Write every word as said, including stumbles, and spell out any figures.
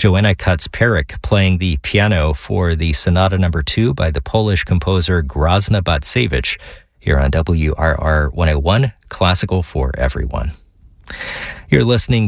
Joanna Kacperek playing the piano for the Sonata Number Two by the Polish composer Grozna Batsevich here on W R R one oh one, Classical for Everyone. You're listening